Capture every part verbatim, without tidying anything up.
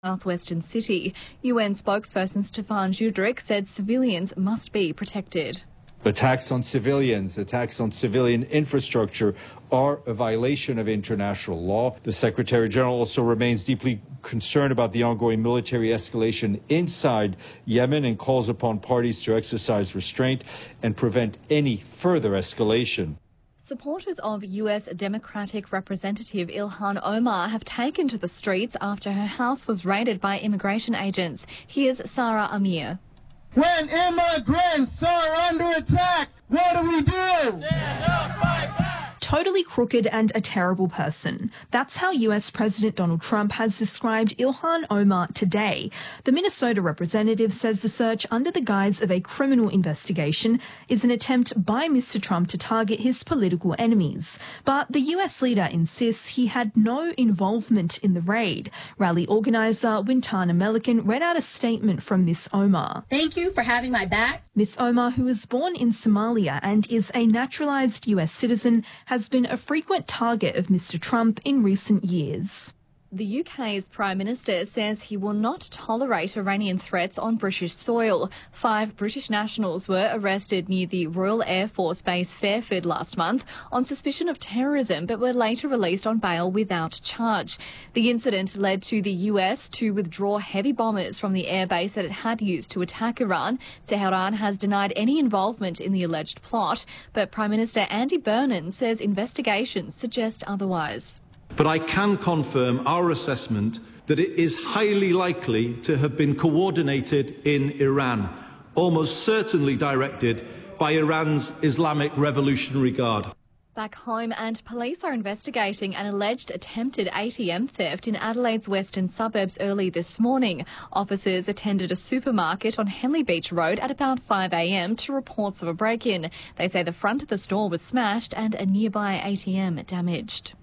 southwestern city. U N spokesperson Stefan Judric said civilians must be protected. Attacks on civilians, attacks on civilian infrastructure are a violation of international law. The Secretary General also remains deeply concerned about the ongoing military escalation inside Yemen and calls upon parties to exercise restraint and prevent any further escalation. Supporters of U S Democratic Representative Ilhan Omar have taken to the streets after her house was raided by immigration agents. Here's Sarah Amir. When immigrants are under attack, what do we do? Stand up, fight back. Totally crooked and a terrible person. That's how U S President Donald Trump has described Ilhan Omar today. The Minnesota representative says the search under the guise of a criminal investigation is an attempt by Mister Trump to target his political enemies. But the U S leader insists he had no involvement in the raid. Rally organiser Wintana Melican read out a statement from Miss Omar. Thank you for having my back. Miss Omar, who was born in Somalia and is a naturalised U S citizen, has been a frequent target of Mister Trump in recent years. The U K's Prime Minister says he will not tolerate Iranian threats on British soil. Five British nationals were arrested near the Royal Air Force Base Fairfield last month on suspicion of terrorism, but were later released on bail without charge. The incident led to the U S to withdraw heavy bombers from the airbase that it had used to attack Iran. Tehran has denied any involvement in the alleged plot, but Prime Minister Andy Burnham says investigations suggest otherwise. But I can confirm our assessment that it is highly likely to have been coordinated in Iran, almost certainly directed by Iran's Islamic Revolutionary Guard. Back home, and police are investigating an alleged attempted A T M theft in Adelaide's western suburbs early this morning. Officers attended a supermarket on Henley Beach Road at about five a m to reports of a break-in. They say the front of the store was smashed and a nearby A T M damaged.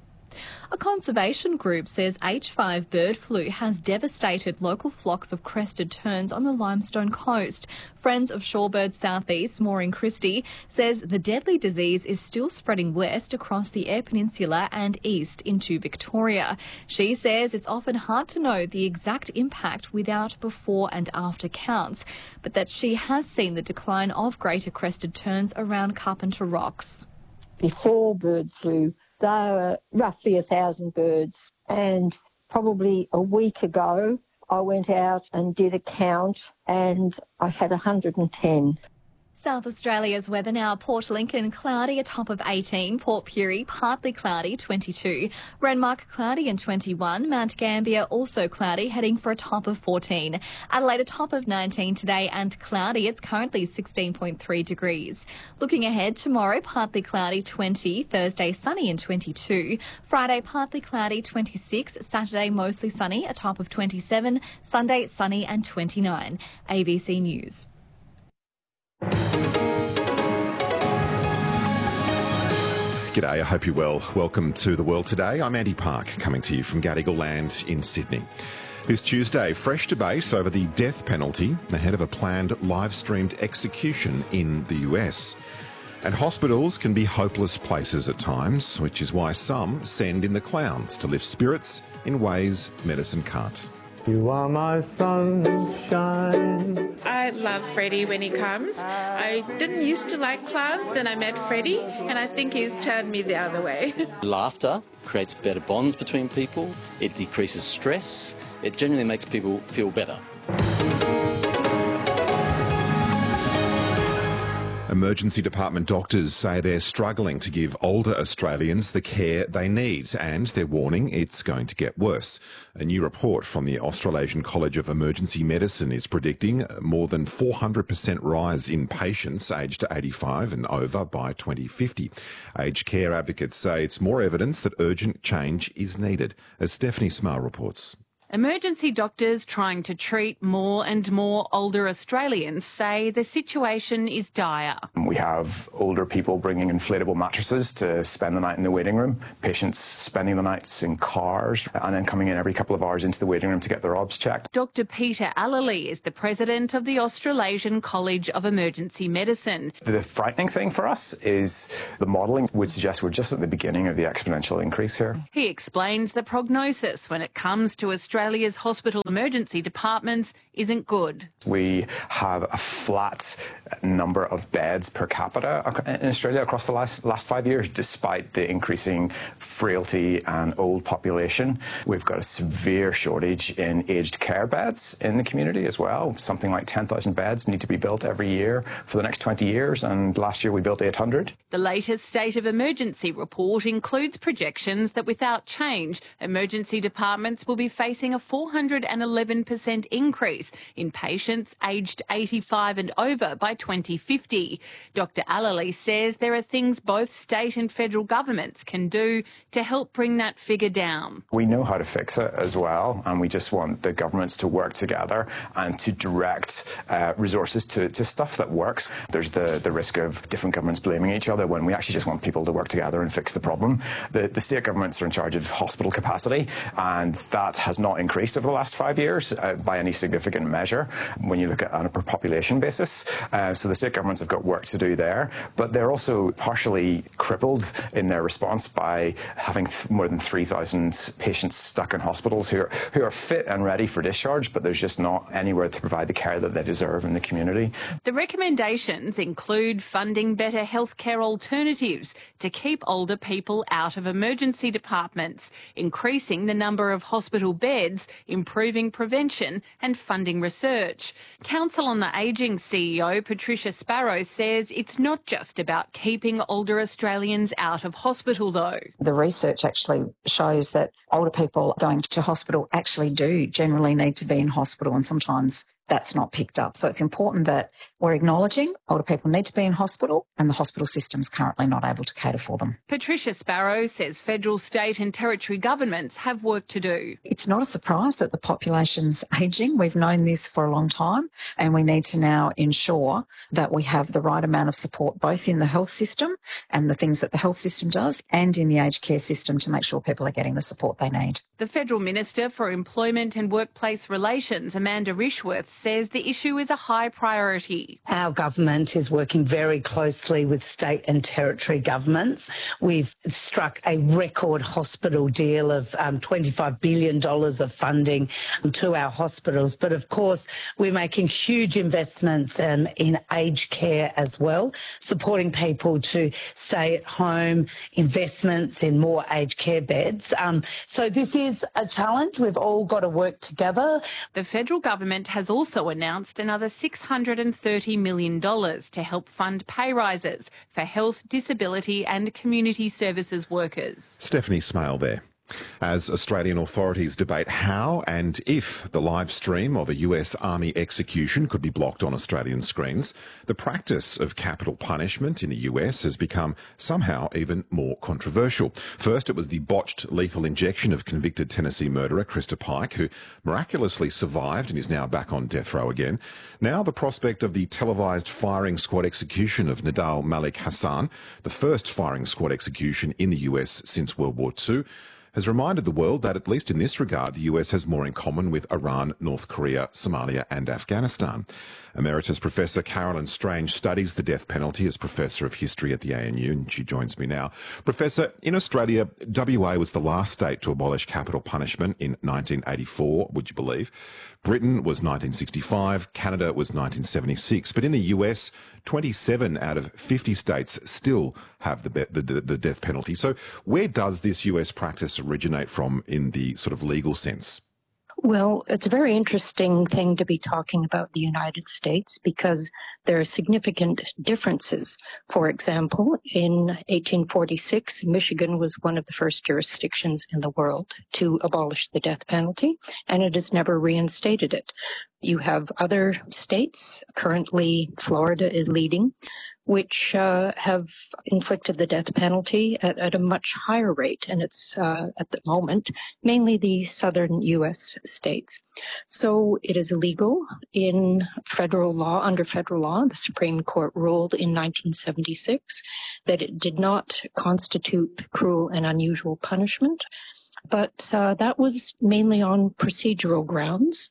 A conservation group says H five bird flu has devastated local flocks of crested terns on the Limestone Coast. Friends of Shorebird Southeast, Maureen Christie, says the deadly disease is still spreading west across the Eyre Peninsula and east into Victoria. She says it's often hard to know the exact impact without before and after counts, but that she has seen the decline of greater crested terns around Carpenter Rocks. Before bird flu, there were roughly a thousand birds, and probably a week ago I went out and did a count and I had one hundred and ten. South Australia's weather now. Port Lincoln, cloudy, a top of eighteen. Port Pirie, partly cloudy, twenty-two. Renmark, cloudy and twenty-one. Mount Gambier, also cloudy, heading for a top of fourteen. Adelaide, a top of nineteen today and cloudy. It's currently sixteen point three degrees. Looking ahead, tomorrow, partly cloudy, twenty. Thursday, sunny and twenty-two. Friday, partly cloudy, twenty-six. Saturday, mostly sunny, a top of twenty-seven. Sunday, sunny and twenty-nine. A B C News. G'day, I hope you're well. Welcome to The World Today. I'm Andy Park, coming to you from Gadigal Land in Sydney. This Tuesday, fresh debate over the death penalty ahead of a planned live-streamed execution in the U S. And hospitals can be hopeless places at times, which is why some send in the clowns to lift spirits in ways medicine can't. You are my sunshine. I love Freddie when he comes. I didn't used to like clowns, then I met Freddie, and I think he's turned me the other way. Laughter creates better bonds between people. It decreases stress. It generally makes people feel better. Emergency department doctors say they're struggling to give older Australians the care they need, and they're warning it's going to get worse. A new report from the Australasian College of Emergency Medicine is predicting more than four hundred percent rise in patients aged eighty-five and over by twenty fifty. Aged care advocates say it's more evidence that urgent change is needed, as Stephanie Smale reports. Emergency doctors trying to treat more and more older Australians say the situation is dire. We have older people bringing inflatable mattresses to spend the night in the waiting room, patients spending the nights in cars and then coming in every couple of hours into the waiting room to get their obs checked. Doctor Peter Allerley is the president of the Australasian College of Emergency Medicine. The frightening thing for us is the modelling would suggest we're just at the beginning of the exponential increase here. He explains the prognosis when it comes to Australia's Australia's hospital emergency departments isn't good. We have a flat number of beds per capita in Australia across the last, last five years, despite the increasing frailty and old population. We've got a severe shortage in aged care beds in the community as well. Something like ten thousand beds need to be built every year for the next twenty years, and last year we built eight hundred. The latest State of Emergency report includes projections that without change, emergency departments will be facing a four hundred eleven percent increase in patients aged eighty-five and over by twenty fifty. Doctor Allally says there are things both state and federal governments can do to help bring that figure down. We know how to fix it as well, and we just want the governments to work together and to direct uh, resources to, to stuff that works. There's the, the risk of different governments blaming each other when we actually just want people to work together and fix the problem. The, the state governments are in charge of hospital capacity, and that has not increased over the last five years uh, by any significant measure when you look at it on a per population basis. Uh, so the state governments have got work to do there, but they're also partially crippled in their response by having th more than three thousand patients stuck in hospitals who are, who are fit and ready for discharge, but there's just not anywhere to provide the care that they deserve in the community. The recommendations include funding better healthcare alternatives to keep older people out of emergency departments, increasing the number of hospital beds, improving prevention and funding research. Council on the Ageing C E O Patricia Sparrow says it's not just about keeping older Australians out of hospital though. The research actually shows that older people going to hospital actually do generally need to be in hospital, and sometimes that's not picked up. So it's important that we're acknowledging older people need to be in hospital and the hospital system's currently not able to cater for them. Patricia Sparrow says federal, state and territory governments have work to do. It's not a surprise that the population's ageing. We've known this for a long time, and we need to now ensure that we have the right amount of support both in the health system and the things that the health system does and in the aged care system to make sure people are getting the support they need. The Federal Minister for Employment and Workplace Relations, Amanda Rishworth, says the issue is a high priority. Our government is working very closely with state and territory governments. We've struck a record hospital deal of um, twenty-five billion dollars of funding to our hospitals. But of course, we're making huge investments um, in aged care as well, supporting people to stay at home, investments in more aged care beds. Um, so this is a challenge. We've all got to work together. The federal government has also also announced another six hundred thirty million dollars to help fund pay rises for health, disability and community services workers. Stephanie Smale there. As Australian authorities debate how and if the live stream of a U S Army execution could be blocked on Australian screens, the practice of capital punishment in the U S has become somehow even more controversial. First, it was the botched lethal injection of convicted Tennessee murderer Krista Pike, who miraculously survived and is now back on death row again. Now the prospect of the televised firing squad execution of Nidal Malik Hassan, the first firing squad execution in the U S since World War Two, has reminded the world that, at least in this regard, the U S has more in common with Iran, North Korea, Somalia and Afghanistan. Emeritus Professor Carolyn Strange studies the death penalty as Professor of History at the A N U, and she joins me now. Professor, in Australia, W A was the last state to abolish capital punishment in nineteen eighty-four, would you believe? Britain was nineteen sixty-five, Canada was nineteen seventy-six, but in the U S, twenty-seven out of fifty states still have the, the, the death penalty. So where does this U S practice originate from in the sort of legal sense? Well, it's a very interesting thing to be talking about the United States because there are significant differences. For example, in eighteen forty-six, Michigan was one of the first jurisdictions in the world to abolish the death penalty, and it has never reinstated it. You have other states, currently Florida is leading, which uh, have inflicted the death penalty at, at a much higher rate. And it's, uh, at the moment, mainly the southern U S states. So it is illegal in federal law, under federal law. The Supreme Court ruled in nineteen seventy-six that it did not constitute cruel and unusual punishment. But uh, that was mainly on procedural grounds.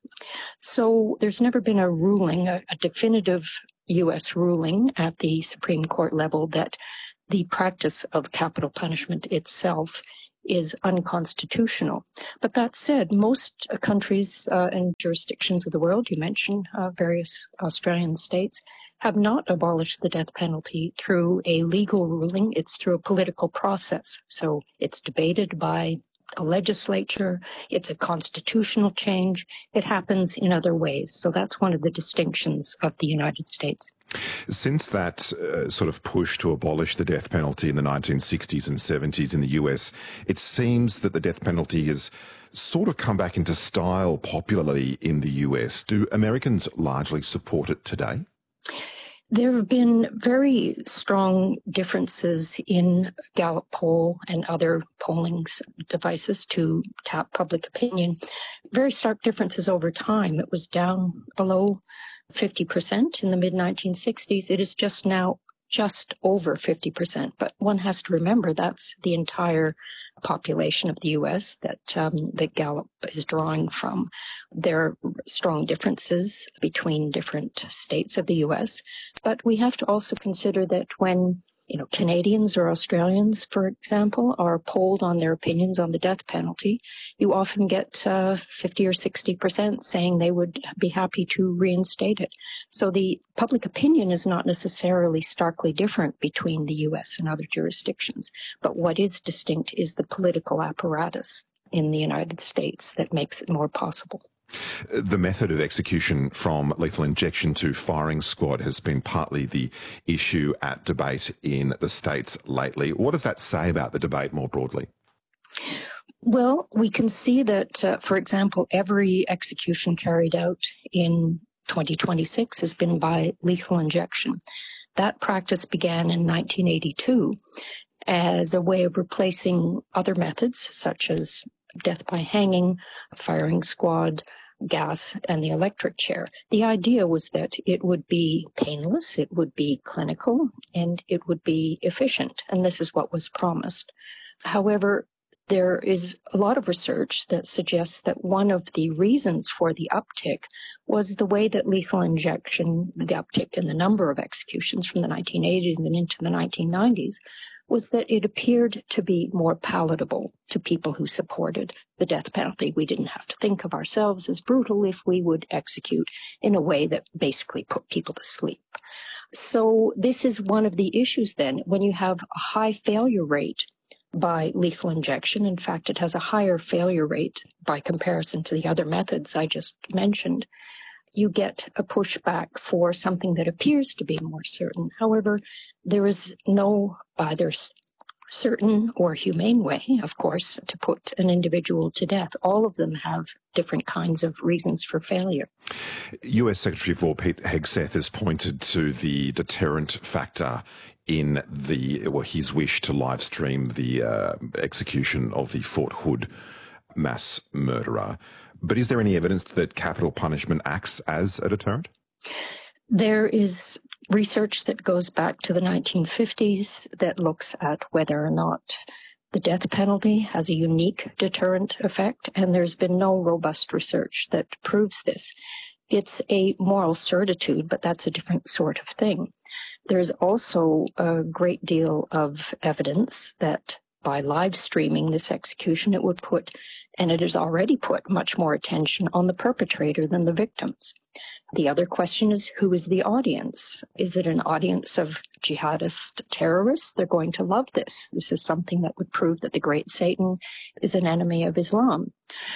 So there's never been a ruling, a, a definitive U S ruling at the Supreme Court level that the practice of capital punishment itself is unconstitutional. But that said, most uh, countries uh, and jurisdictions of the world, you mentioned uh, various Australian states, have not abolished the death penalty through a legal ruling. It's through a political process. So it's debated by a legislature. It's a constitutional change. It happens in other ways. So that's one of the distinctions of the United States. Since that uh, sort of push to abolish the death penalty in the nineteen sixties and seventies in the U S, it seems that the death penalty has sort of come back into style popularly in the U S. Do Americans largely support it today? There have been very strong differences in Gallup poll and other polling devices to tap public opinion. Very stark differences over time. It was down below fifty percent in the mid nineteen sixties. It is just now just over fifty percent. But one has to remember that's the entire population of the U S that um, that Gallup is drawing from. There are strong differences between different states of the U S, but we have to also consider that when you know, Canadians or Australians, for example, are polled on their opinions on the death penalty, you often get uh, fifty or sixty percent saying they would be happy to reinstate it. So the public opinion is not necessarily starkly different between the U S and other jurisdictions. But what is distinct is the political apparatus in the United States that makes it more possible. The method of execution from lethal injection to firing squad has been partly the issue at debate in the States lately. What does that say about the debate more broadly? Well, we can see that, uh, for example, every execution carried out in twenty twenty-six has been by lethal injection. That practice began in nineteen eighty-two as a way of replacing other methods such as death by hanging, firing squad, gas, and the electric chair. The idea was that it would be painless, it would be clinical, and it would be efficient. And this is what was promised. However, there is a lot of research that suggests that one of the reasons for the uptick was the way that lethal injection, the uptick in the number of executions from the nineteen eighties and into the nineteen nineties, was that it appeared to be more palatable to people who supported the death penalty. We didn't have to think of ourselves as brutal if we would execute in a way that basically put people to sleep. So this is one of the issues then, when you have a high failure rate by lethal injection. In fact, it has a higher failure rate by comparison to the other methods I just mentioned. You get a pushback for something that appears to be more certain. However, there is no either certain or humane way, of course, to put an individual to death. All of them have different kinds of reasons for failure. U S Secretary of War Pete Hegseth has pointed to the deterrent factor in the well, his wish to live stream the uh, execution of the Fort Hood mass murderer. But is there any evidence that capital punishment acts as a deterrent? There is research that goes back to the nineteen fifties that looks at whether or not the death penalty has a unique deterrent effect, and there's been no robust research that proves this. It's a moral certitude, but that's a different sort of thing. There's also a great deal of evidence that by live streaming this execution, it would put, and it has already put, much more attention on the perpetrator than the victims. The other question is, who is the audience? Is it an audience of jihadist terrorists? They're going to love this. This is something that would prove that the great Satan is an enemy of Islam.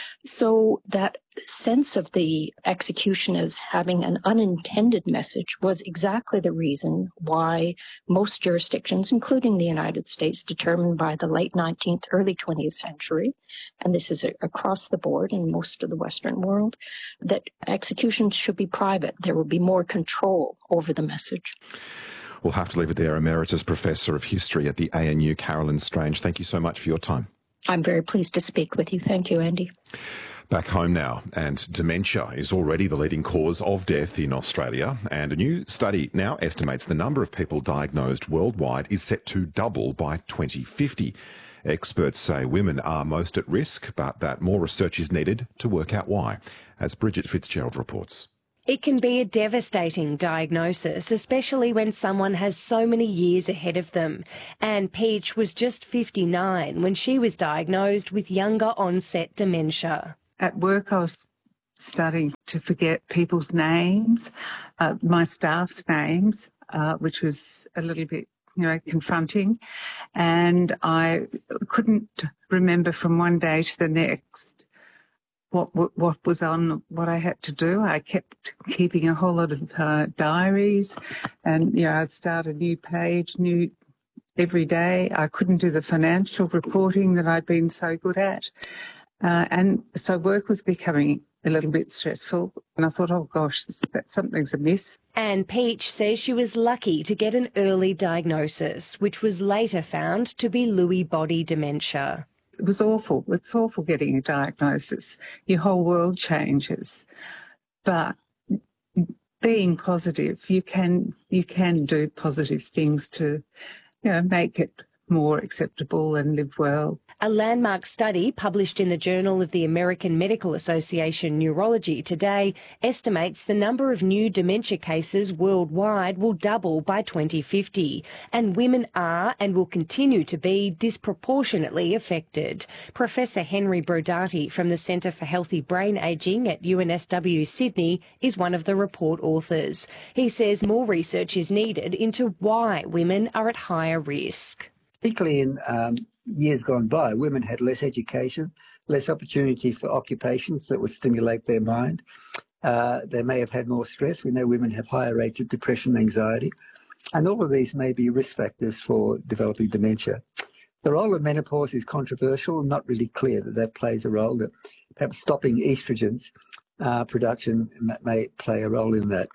So that sense of the execution as having an unintended message was exactly the reason why most jurisdictions, including the United States, determined by the late nineteenth, early twentieth century, and this is across the board in most of the Western world, that executions should be private. There will be more control over the message. We'll have to leave it there. Emeritus Professor of History at the A N U, Carolyn Strange, thank you so much for your time. I'm very pleased to speak with you. Thank you, Andy. Back home now, and dementia is already the leading cause of death in Australia, and a new study now estimates the number of people diagnosed worldwide is set to double by twenty fifty. Experts say women are most at risk, but that more research is needed to work out why, as Bridget Fitzgerald reports. It can be a devastating diagnosis, especially when someone has so many years ahead of them. Anne Peach was just fifty-nine when she was diagnosed with younger onset dementia. At work, I was starting to forget people's names, uh, my staff's names, uh, which was a little bit, you know, confronting. And I couldn't remember from one day to the next what what, what was on, what I had to do. I kept keeping a whole lot of uh, diaries, and, you know, I'd start a new page, new every day. I couldn't do the financial reporting that I'd been so good at. Uh, and so work was becoming a little bit stressful, and I thought, oh gosh, that something's amiss. Anne Peach says she was lucky to get an early diagnosis, which was later found to be Lewy body dementia. It was awful. It's awful getting a diagnosis. Your whole world changes. But being positive, you can you can do positive things to, you know, make it more acceptable and live well. A landmark study published in the Journal of the American Medical Association Neurology today estimates the number of new dementia cases worldwide will double by twenty fifty, and women are and will continue to be disproportionately affected. Professor Henry Brodati from the Centre for Healthy Brain Ageing at U N S W Sydney is one of the report authors. He says more research is needed into why women are at higher risk. Particularly in um, years gone by, women had less education, less opportunity for occupations that would stimulate their mind. Uh, they may have had more stress. We know women have higher rates of depression and anxiety. And all of these may be risk factors for developing dementia. The role of menopause is controversial, not really clear that that plays a role. That perhaps stopping estrogens uh, production may play a role in that.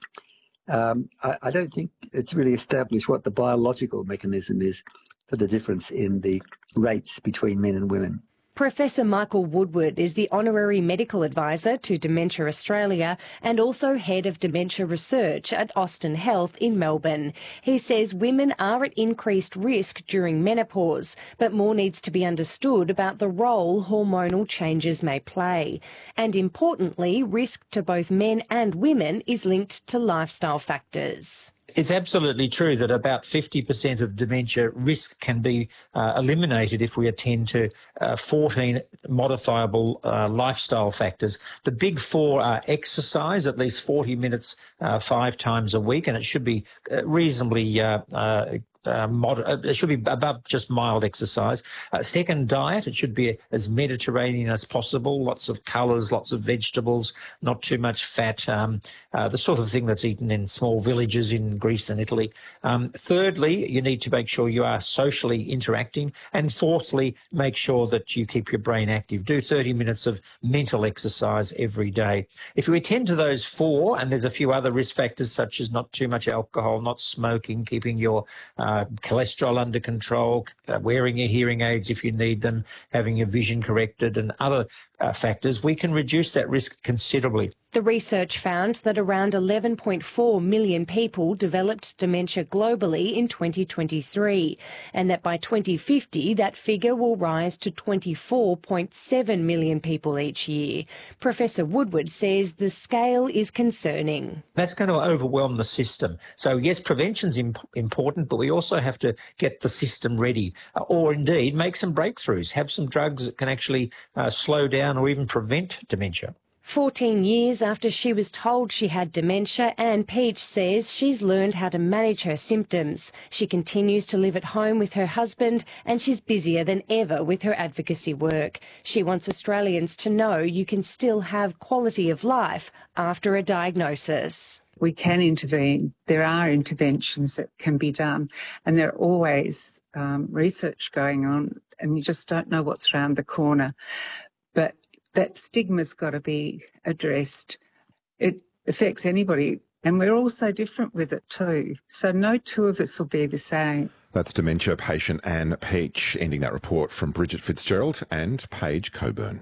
Um, I, I don't think it's really established what the biological mechanism is for the difference in the rates between men and women. Professor Michael Woodward is the Honorary Medical Advisor to Dementia Australia and also Head of Dementia Research at Austin Health in Melbourne. He says women are at increased risk during menopause, but more needs to be understood about the role hormonal changes may play. And importantly, risk to both men and women is linked to lifestyle factors. It's absolutely true that about fifty percent of dementia risk can be uh, eliminated if we attend to uh, fourteen modifiable uh, lifestyle factors. The big four are exercise, at least forty minutes, uh, five times a week, and it should be uh, reasonably uh, uh, Uh, mod- it should be above just mild exercise. Uh, second, diet. It should be as Mediterranean as possible. Lots of colours, lots of vegetables, not too much fat, um, uh, the sort of thing that's eaten in small villages in Greece and Italy. Um, thirdly, you need to make sure you are socially interacting. And fourthly, make sure that you keep your brain active. Do thirty minutes of mental exercise every day. If you attend to those four, and there's a few other risk factors such as not too much alcohol, not smoking, keeping your uh, Uh, cholesterol under control, uh, wearing your hearing aids if you need them, having your vision corrected and other uh, factors, we can reduce that risk considerably. The research found that around eleven point four million people developed dementia globally in twenty twenty-three, and that by twenty fifty that figure will rise to twenty-four point seven million people each year. Professor Woodward says the scale is concerning. That's going to overwhelm the system. So yes, prevention's imp- important, but we also have to get the system ready, uh, or indeed make some breakthroughs, have some drugs that can actually uh, slow down or even prevent dementia. fourteen years after she was told she had dementia, Anne Peach says she's learned how to manage her symptoms. She continues to live at home with her husband, and she's busier than ever with her advocacy work. She wants Australians to know you can still have quality of life after a diagnosis. We can intervene. There are interventions that can be done, and there are always um, research going on, and you just don't know what's around the corner. But that stigma's got to be addressed. It affects anybody, and we're all so different with it too. So no two of us will be the same. That's dementia patient Anne Peach, ending that report from Bridget Fitzgerald and Paige Coburn.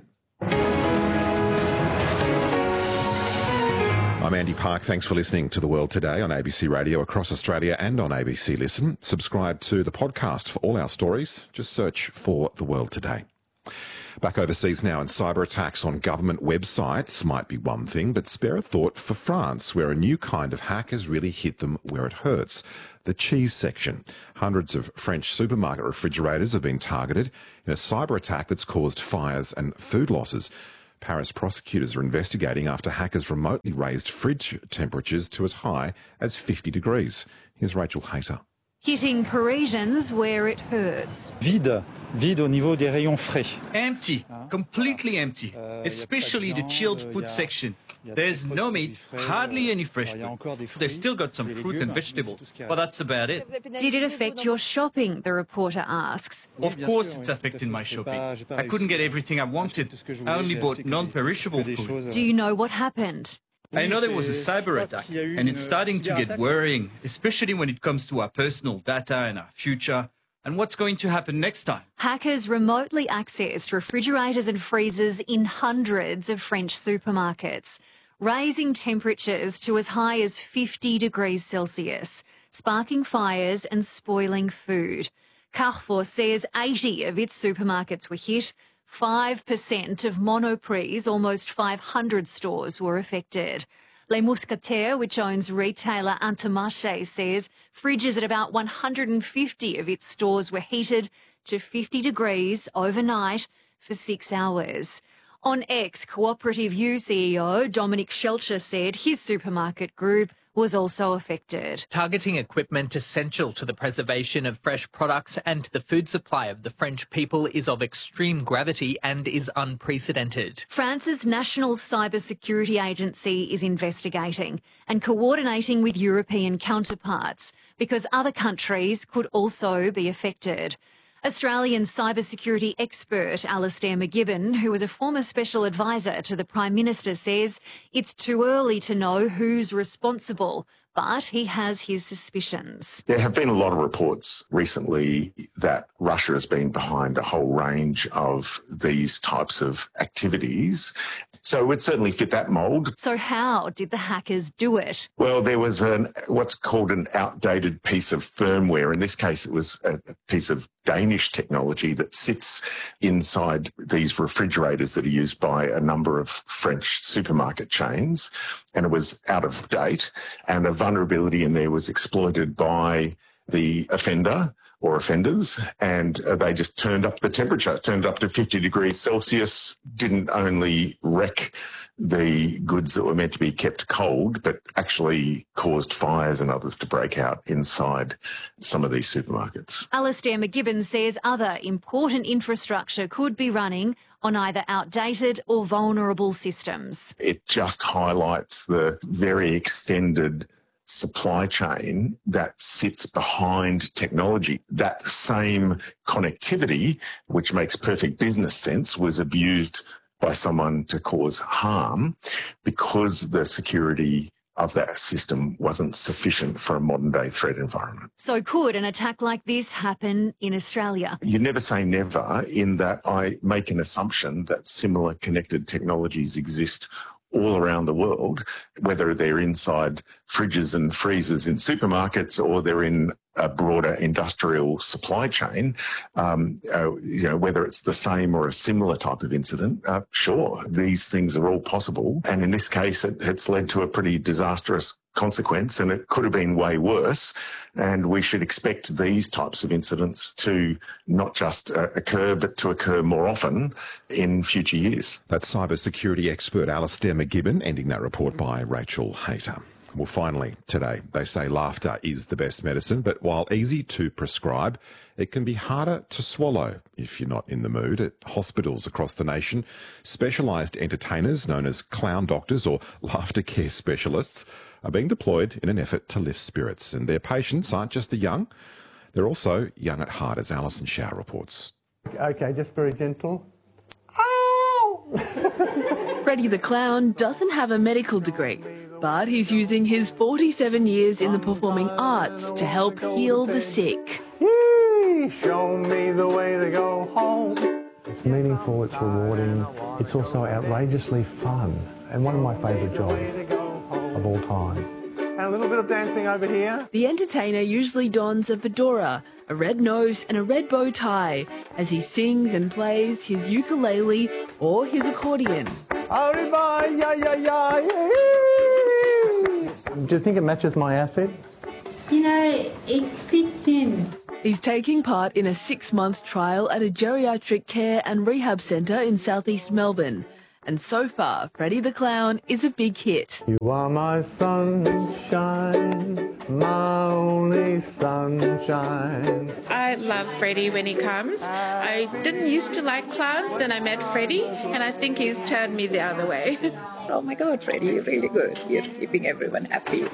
I'm Andy Park. Thanks for listening to The World Today on A B C Radio across Australia and on A B C Listen. Subscribe to the podcast for all our stories. Just search for The World Today. Back overseas now, and cyber attacks on government websites might be one thing, but spare a thought for France, where a new kind of hack has really hit them where it hurts. The cheese section. Hundreds of French supermarket refrigerators have been targeted in a cyber attack that's caused fires and food losses. Paris prosecutors are investigating after hackers remotely raised fridge temperatures to as high as fifty degrees. Here's Rachel Hayter. Hitting Parisians where it hurts. Vide, vide au niveau des rayons frais. Empty, completely empty, especially the chilled food section. There's no meat, hardly any fresh food. They've still got some fruit and vegetables, but that's about it. Did it affect your shopping, the reporter asks. Of course it's affected my shopping. I couldn't get everything I wanted. I only bought non-perishable food. Do you know what happened? I know there was a cyber attack, and it's starting to get worrying, especially when it comes to our personal data and our future, and what's going to happen next time. Hackers remotely accessed refrigerators and freezers in hundreds of French supermarkets, raising temperatures to as high as fifty degrees Celsius, sparking fires and spoiling food. Carrefour says eighty of its supermarkets were hit. five percent of Monoprix's almost five hundred stores were affected. Les Mousquetaires, which owns retailer Intermarché, says fridges at about one hundred fifty of its stores were heated to fifty degrees overnight for six hours. On X, Cooperative U C E O Dominic Schelcher said his supermarket group was also affected. Targeting equipment essential to the preservation of fresh products and to the food supply of the French people is of extreme gravity and is unprecedented. France's National Cybersecurity Agency is investigating and coordinating with European counterparts because other countries could also be affected. Australian cybersecurity expert Alastair McGibbon, who was a former special advisor to the Prime Minister, says it's too early to know who's responsible, but he has his suspicions. There have been a lot of reports recently that Russia has been behind a whole range of these types of activities. So it would certainly fit that mould. So how did the hackers do it? Well, there was an what's called an outdated piece of firmware. In this case, it was a piece of Danish technology that sits inside these refrigerators that are used by a number of French supermarket chains, and it was out of date, and a vulnerability in there was exploited by the offender or offenders, and uh, they just turned up the temperature, turned up to fifty degrees Celsius, didn't only wreck the goods that were meant to be kept cold, but actually caused fires and others to break out inside some of these supermarkets. Alastair McGibbon says other important infrastructure could be running on either outdated or vulnerable systems. It just highlights the very extended supply chain that sits behind technology. That same connectivity, which makes perfect business sense, was abused by someone to cause harm because the security of that system wasn't sufficient for a modern-day threat environment. So could an attack like this happen in Australia? You never say never, in that I make an assumption that similar connected technologies exist all around the world, whether they're inside fridges and freezers in supermarkets or they're in a broader industrial supply chain, um, uh, you know, whether it's the same or a similar type of incident, uh, sure, these things are all possible. And in this case, it, it's led to a pretty disastrous consequence, and it could have been way worse. And we should expect these types of incidents to not just uh, occur, but to occur more often in future years. That's cybersecurity expert Alastair McGibbon, ending that report by Rachel Hayter. Well, finally, today, they say laughter is the best medicine, but while easy to prescribe, it can be harder to swallow if you're not in the mood. At hospitals across the nation, specialised entertainers known as clown doctors or laughter care specialists are being deployed in an effort to lift spirits. And their patients aren't just the young, they're also young at heart, as Alison Shao reports. Okay, just very gentle. Freddie the Clown doesn't have a medical degree, but he's using his forty-seven years in the performing arts to help heal the sick. Show me the way to go home. It's meaningful, it's rewarding, it's also outrageously fun, and one of my favourite jobs of all time. And a little bit of dancing over here. The entertainer usually dons a fedora, a red nose and a red bow tie as he sings and plays his ukulele or his accordion. Arriba, yeah, yeah, yeah, yeah. Do you think it matches my outfit? You know, it fits in. He's taking part in a six-month trial at a geriatric care and rehab centre in southeast Melbourne. And so far, Freddie the Clown is a big hit. You are my sunshine, my only sunshine. I love Freddie when he comes. I didn't used to like clowns, then I met Freddie, and I think he's turned me the other way. Oh my God, Freddie, you're really good. You're keeping everyone happy.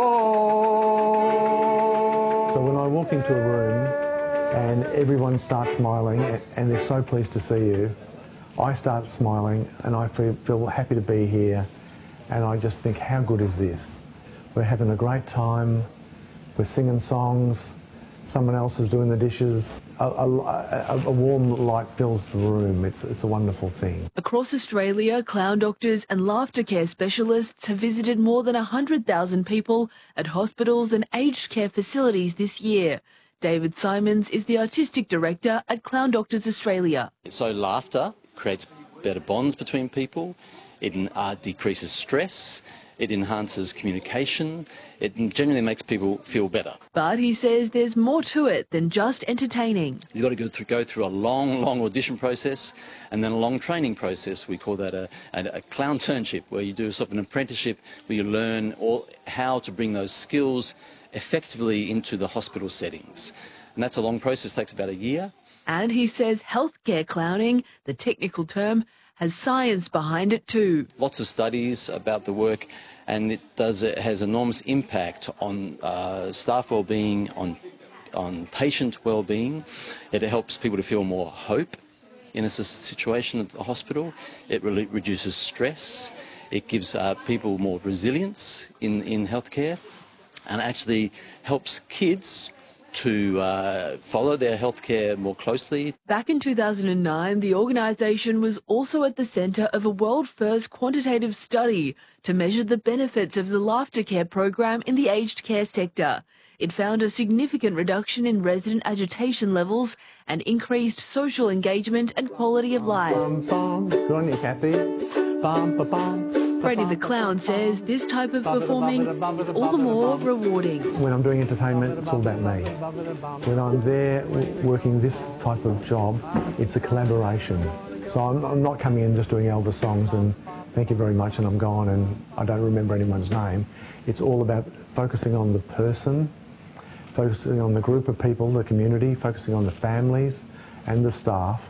Oh! So when I walk into a room and everyone starts smiling and they're so pleased to see you, I start smiling and I feel, feel happy to be here, and I just think, how good is this? We're having a great time, we're singing songs, someone else is doing the dishes, a, a, a, a warm light fills the room. It's, it's a wonderful thing. Across Australia, clown doctors and laughter care specialists have visited more than one hundred thousand people at hospitals and aged care facilities this year. David Simons is the Artistic Director at Clown Doctors Australia. So laughter creates better bonds between people, it uh, decreases stress, it enhances communication, it generally makes people feel better. But he says there's more to it than just entertaining. You've got to go through, go through a long, long audition process and then a long training process. We call that a, a, a clown turnship, where you do sort of an apprenticeship where you learn all, how to bring those skills effectively into the hospital settings. And that's a long process, takes about a year. And he says healthcare clowning, the technical term, has science behind it too. Lots of studies about the work, and it does it has enormous impact on uh, staff well-being, on on patient well-being. It helps people to feel more hope in a situation at the hospital. It really reduces stress. It gives uh, people more resilience in in healthcare, and actually helps kids to uh, follow their healthcare more closely. Back in two thousand nine, the organisation was also at the centre of a world-first quantitative study to measure the benefits of the laughter care program in the aged care sector. It found a significant reduction in resident agitation levels and increased social engagement and quality of life. Bum, bum. Good on you, Kathy. Bum, ba, bum. Freddie the Clown says this type of performing is all the more rewarding. When I'm doing entertainment, it's all about me. When I'm there working this type of job, it's a collaboration. So I'm, I'm not coming in just doing Elvis songs and thank you very much and I'm gone and I don't remember anyone's name. It's all about focusing on the person, focusing on the group of people, the community, focusing on the families and the staff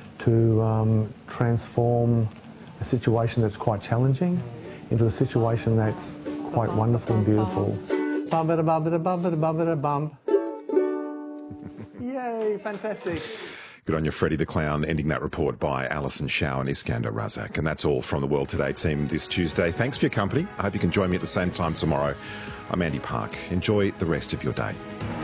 to um, transform a situation that's quite challenging into a situation that's quite wonderful and beautiful. Bum bada bum bada bum bada bum bada bum. Yay, fantastic. Good on you, Freddie the Clown, ending that report by Alison Shao and Iskander Razak. And that's all from the World Today team this Tuesday. Thanks for your company. I hope you can join me at the same time tomorrow. I'm Andy Park. Enjoy the rest of your day.